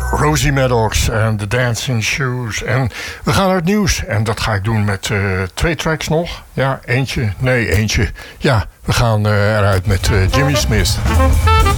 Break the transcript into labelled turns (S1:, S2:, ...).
S1: Rosie Maddox en The Dancing Shoes. En we gaan naar het nieuws. En dat ga ik doen met 2 tracks nog. Ja, eentje. Ja, we gaan eruit met Jimmy Smith.